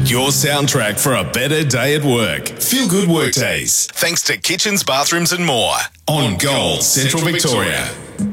Your soundtrack for a better day at work. Feel good work days. Thanks to Kitchens, Bathrooms and More on Gold Central Victoria.